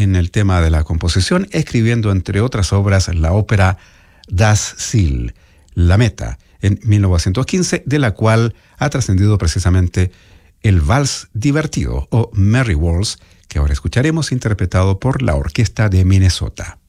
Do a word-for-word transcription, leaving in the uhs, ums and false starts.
en el tema de la composición, escribiendo entre otras obras la ópera Das Ziel, La Meta, en mil novecientos quince, de la cual ha trascendido precisamente el Vals Divertido o Merry Waltz, que ahora escucharemos interpretado por la Orquesta de Minnesota.